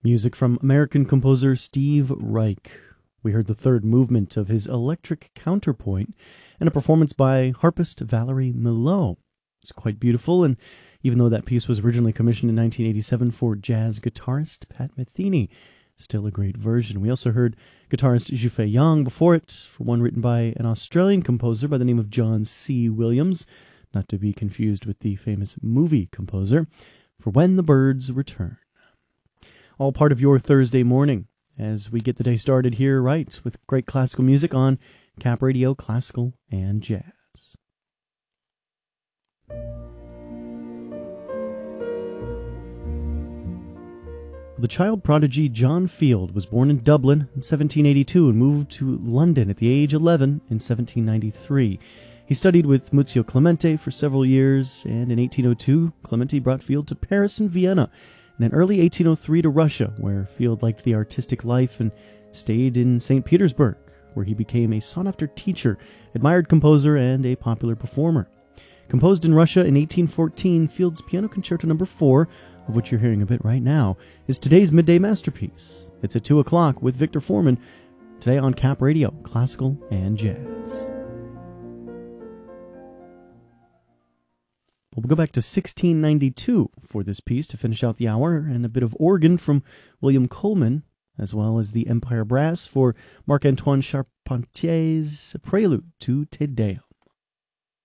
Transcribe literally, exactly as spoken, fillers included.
Music from American composer Steve Reich. We heard the third movement of his Electric Counterpoint and a performance by harpist Valerie Milhaud. It's quite beautiful, and even though that piece was originally commissioned in nineteen eighty-seven for jazz guitarist Pat Metheny, still a great version. We also heard guitarist Zhifei Yang before it, for one written by an Australian composer by the name of John C. Williams, not to be confused with the famous movie composer, for When the Birds Return. All part of your Thursday morning as we get the day started here right with great classical music on Cap Radio, Classical and Jazz. The child prodigy John Field was born in Dublin in seventeen eighty-two and moved to London at the age of eleven in seventeen ninety-three. He studied with Muzio Clemente for several years, and in eighteen oh two, Clemente brought Field to Paris and Vienna, and in early eighteen oh three to Russia, where Field liked the artistic life and stayed in Saint Petersburg, where he became a sought-after teacher, admired composer, and a popular performer. Composed in Russia in eighteen fourteen, Field's Piano Concerto number four, of which you're hearing a bit right now, is today's midday masterpiece. It's at two o'clock with Victor Foreman, today on Cap Radio, Classical and Jazz. We'll go back to sixteen ninety-two for this piece to finish out the hour, and a bit of organ from William Coleman, as well as the Empire Brass for Marc-Antoine Charpentier's Prelude to Te Deum.